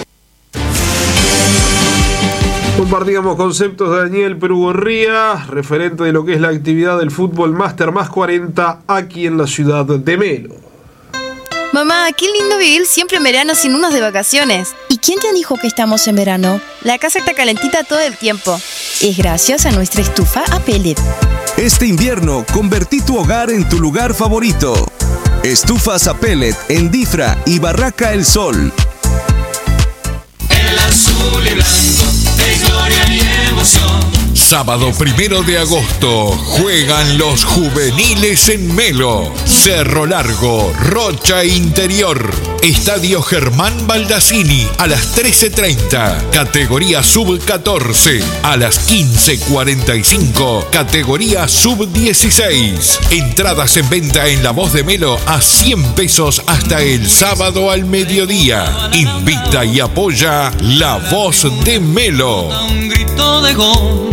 Compartíamos conceptos de Daniel Perugorría, referente de lo que es la actividad del Fútbol Master más cuarenta aquí en la ciudad de Melo. Mamá, qué lindo vivir siempre en verano sin unos de vacaciones. ¿Y quién te dijo que estamos en verano? La casa está calentita todo el tiempo. Es gracias a nuestra estufa a pellet. Este invierno, convertí tu hogar en tu lugar favorito. Estufas a pellet en Difra y Barraca El Sol. El azul y blanco de gloria y emoción. Sábado primero de agosto juegan los juveniles en Melo. Cerro Largo, Rocha Interior. Estadio Germán Baldassini a las trece treinta. Categoría sub catorce. A las quince cuarenta y cinco. Categoría sub dieciséis. Entradas en venta en La Voz de Melo a cien pesos hasta el sábado al mediodía. Invita y apoya La Voz de Melo. Un grito de gol.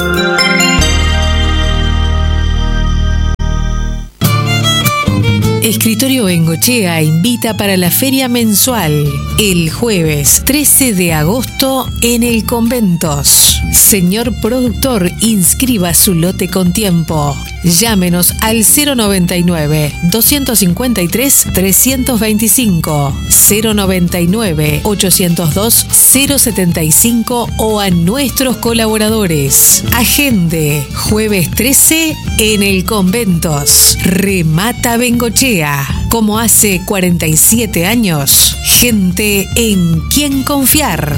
Escritorio Bengochea invita para la feria mensual el jueves trece de agosto en el Conventos. Señor productor, inscriba su lote con tiempo. Llámenos al cero noventa y nueve, doscientos cincuenta y tres, trescientos veinticinco, cero noventa y nueve, ochocientos dos, cero setenta y cinco o a nuestros colaboradores. Agende, jueves trece en el Conventos. Remata Bengochea, como hace cuarenta y siete años. Gente en quien confiar.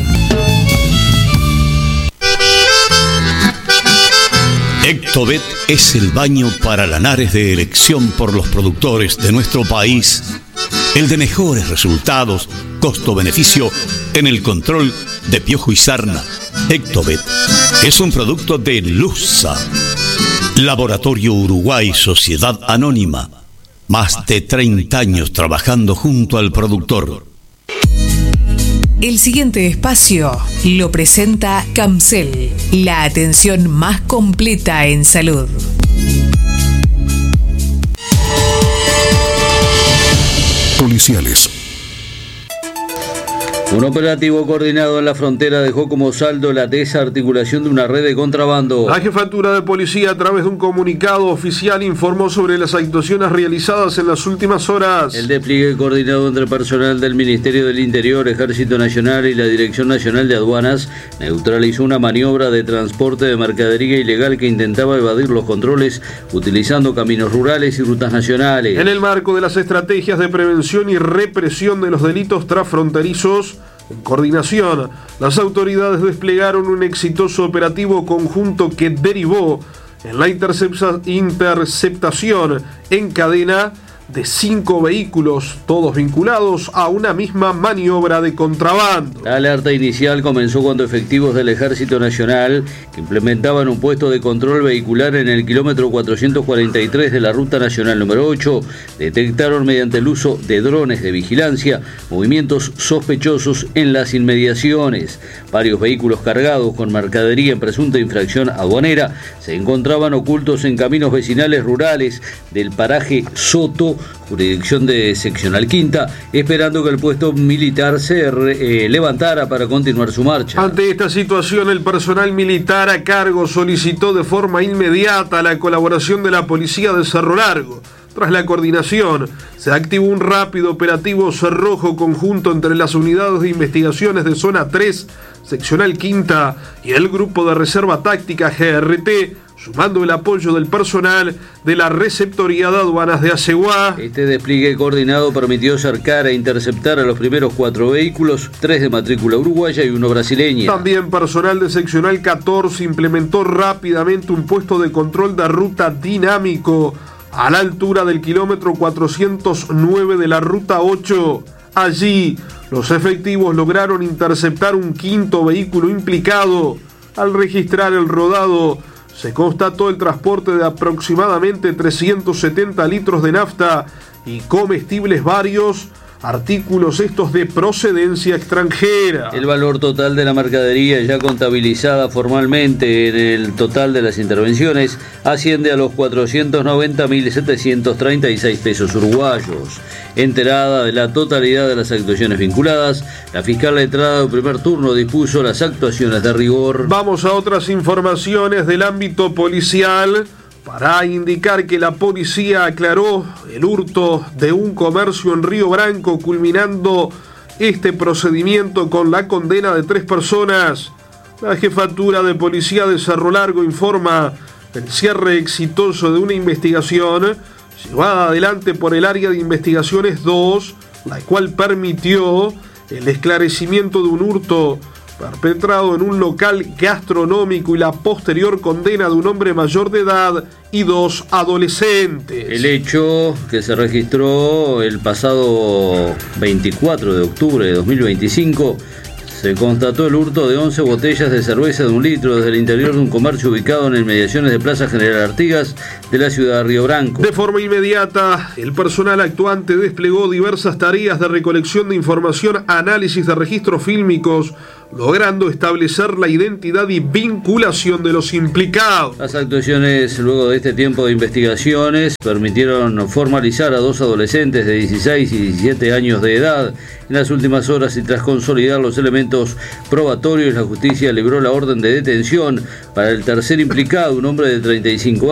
Ectobet es el baño para lanares de elección por los productores de nuestro país. El de mejores resultados, costo-beneficio en el control de piojo y sarna. Ectobet es un producto de Lusa. Laboratorio Uruguay Sociedad Anónima. Más de treinta años trabajando junto al productor. El siguiente espacio lo presenta Camcel, la atención más completa en salud. Policiales. Un operativo coordinado en la frontera dejó como saldo la desarticulación de una red de contrabando. La Jefatura de Policía, a través de un comunicado oficial, informó sobre las actuaciones realizadas en las últimas horas. El despliegue coordinado entre personal del Ministerio del Interior, Ejército Nacional y la Dirección Nacional de Aduanas neutralizó una maniobra de transporte de mercadería ilegal que intentaba evadir los controles utilizando caminos rurales y rutas nacionales. En el marco de las estrategias de prevención y represión de los delitos transfronterizos, en coordinación, las autoridades desplegaron un exitoso operativo conjunto que derivó en la intercepta- interceptación en cadena de cinco vehículos, todos vinculados a una misma maniobra de contrabando. La alerta inicial comenzó cuando efectivos del Ejército Nacional, que implementaban un puesto de control vehicular en el kilómetro cuatrocientos cuarenta y tres de la Ruta Nacional número ocho, detectaron mediante el uso de drones de vigilancia movimientos sospechosos en las inmediaciones. Varios vehículos cargados con mercadería en presunta infracción aduanera se encontraban ocultos en caminos vecinales rurales del paraje Soto, jurisdicción de Seccional Quinta, esperando que el puesto militar se re, eh, levantara para continuar su marcha. Ante esta situación, el personal militar a cargo solicitó de forma inmediata la colaboración de la Policía de Cerro Largo. Tras la coordinación, se activó un rápido operativo cerrojo conjunto entre las unidades de investigaciones de Zona tres, Seccional Quinta y el Grupo de Reserva Táctica G R T, sumando el apoyo del personal de la Receptoría de Aduanas de Aceguá. Este despliegue coordinado permitió cercar e interceptar a los primeros cuatro vehículos, tres de matrícula uruguaya y uno brasileña. También personal de Seccional catorce implementó rápidamente un puesto de control de ruta dinámico a la altura del kilómetro cuatrocientos nueve de la Ruta ocho. Allí, los efectivos lograron interceptar un quinto vehículo implicado. Al registrar el rodado, se constató el transporte de aproximadamente trescientos setenta litros de nafta y comestibles varios, artículos estos de procedencia extranjera. El valor total de la mercadería ya contabilizada formalmente en el total de las intervenciones asciende a los cuatrocientos noventa mil setecientos treinta y seis pesos uruguayos. Enterada de la totalidad de las actuaciones vinculadas, la fiscal letrada de primer turno dispuso las actuaciones de rigor. Vamos a otras informaciones del ámbito policial para indicar que la policía aclaró el hurto de un comercio en Río Branco, culminando este procedimiento con la condena de tres personas. La jefatura de policía de Cerro Largo informa el cierre exitoso de una investigación llevada adelante por el área de investigaciones dos, la cual permitió el esclarecimiento de un hurto perpetrado en un local gastronómico y la posterior condena de un hombre mayor de edad y dos adolescentes. El hecho, que se registró el pasado veinticuatro de octubre de dos mil veinticinco, se constató el hurto de once botellas de cerveza de un litro desde el interior de un comercio ubicado en inmediaciones de Plaza General Artigas de la ciudad de Río Branco. De forma inmediata, el personal actuante desplegó diversas tareas de recolección de información, análisis de registros fílmicos, logrando establecer la identidad y vinculación de los implicados. Las actuaciones luego de este tiempo de investigaciones permitieron formalizar a dos adolescentes de dieciséis y diecisiete años de edad. En las últimas horas y tras consolidar los elementos probatorios, la justicia libró la orden de detención para el tercer implicado, un hombre de treinta y cinco años.